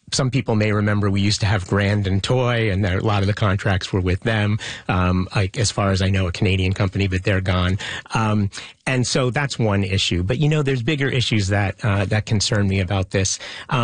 some people may remember we used to have Grand and Toy, and a lot of the contracts were with them. Like, as far as I know, a Canadian company, but they're gone. And so that's one issue. But, there's bigger issues that concern me about this.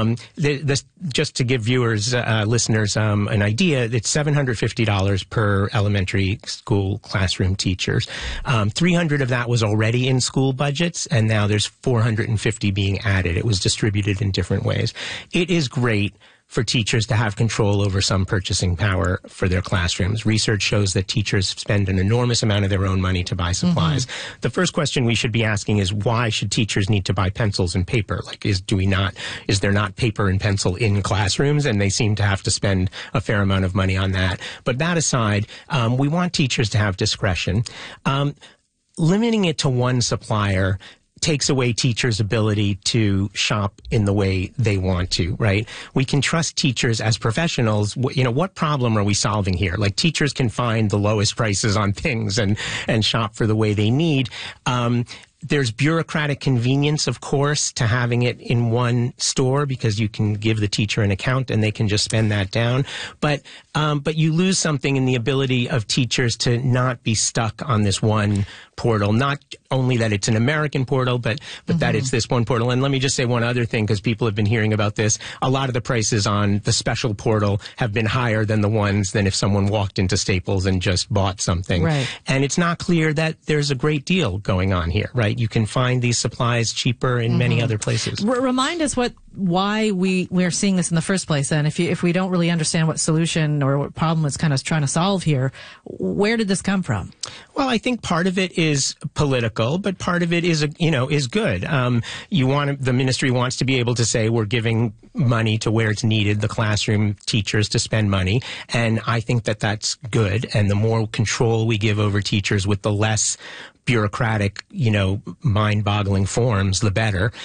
Just to give viewers, listeners, an idea, it's $750 per elementary school classroom teachers. 300 of that was already in school budgets, and now there's 450 being added. It was distributed in different ways. It is great for teachers to have control over some purchasing power for their classrooms. Research shows that teachers spend an enormous amount of their own money to buy supplies. Mm-hmm. The first question we should be asking is, why should teachers need to buy pencils and paper? Like, is there not paper and pencil in classrooms? And they seem to have to spend a fair amount of money on that. But that aside, we want teachers to have discretion. Limiting it to one supplier takes away teachers' ability to shop in the way they want to, right? We can trust teachers as professionals. What problem are we solving here? Like, teachers can find the lowest prices on things and shop for the way they need. There's bureaucratic convenience, of course, to having it in one store, because you can give the teacher an account and they can just spend that down. But you lose something in the ability of teachers to not be stuck on this one portal. Not only that it's an American portal, but that it's this one portal. And let me just say one other thing, because people have been hearing about this. A lot of the prices on the special portal have been higher than if someone walked into Staples and just bought something. Right. And it's not clear that there's a great deal going on here, right? You can find these supplies cheaper in many other places. Remind us why we're seeing this in the first place, and if we don't really understand what solution or what problem it's kind of trying to solve here, where did this come from? Well, I think part of it is political, but part of it is good. The ministry wants to be able to say, we're giving money to where it's needed, the classroom teachers to spend money, and I think that that's good. And the more control we give over teachers with the less bureaucratic, mind-boggling forms, the better.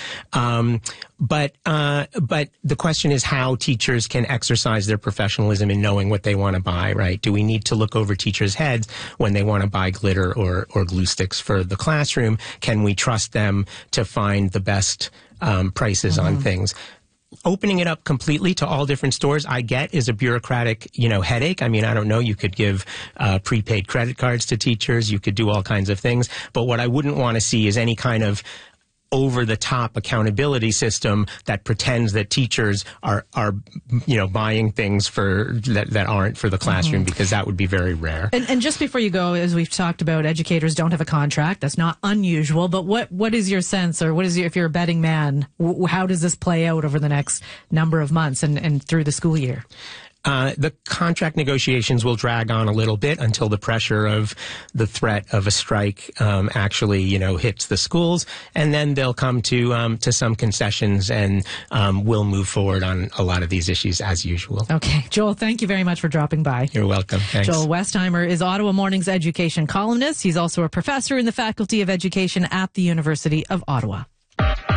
But the question is how teachers can exercise their professionalism in knowing what they want to buy, right? Do we need to look over teachers' heads when they want to buy glitter or glue sticks for the classroom? Can we trust them to find the best prices on things? Opening it up completely to all different stores, I get, is a bureaucratic, headache. I mean, I don't know. You could give prepaid credit cards to teachers. You could do all kinds of things. But what I wouldn't want to see is any kind of over-the-top accountability system that pretends that teachers are buying things that aren't for the classroom, because that would be very rare. And just before you go, as we've talked about, educators don't have a contract. That's not unusual. But what is your sense, or if you're a betting man, how does this play out over the next number of months and through the school year? The contract negotiations will drag on a little bit until the pressure of the threat of a strike actually, hits the schools, and then they'll come to some concessions, and we'll move forward on a lot of these issues as usual. Okay, Joel, thank you very much for dropping by. You're welcome. Thanks. Joel Westheimer is Ottawa Morning's education columnist. He's also a professor in the Faculty of Education at the University of Ottawa.